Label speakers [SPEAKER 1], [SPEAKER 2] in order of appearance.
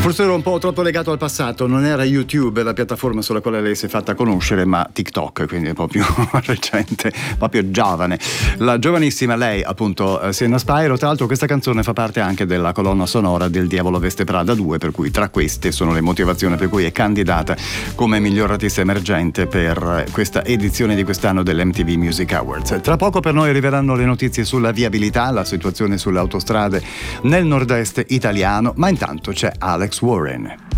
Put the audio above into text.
[SPEAKER 1] Forse ero un po' troppo legato al passato, non era YouTube la piattaforma sulla quale lei si è fatta conoscere, ma TikTok, quindi un po' più recente, proprio giovane. La giovanissima lei, appunto, Sienna Spyro. Tra l'altro questa canzone fa parte anche della colonna sonora del Diavolo Veste Prada 2, per cui tra queste sono le motivazioni per cui è candidata come miglior artista emergente per questa edizione di quest'anno dell'MTV Music Awards. Tra poco per noi arriveranno le notizie sulla viabilità, la situazione sulle autostrade nel nord-est italiano, ma intanto c'è Alex Warren.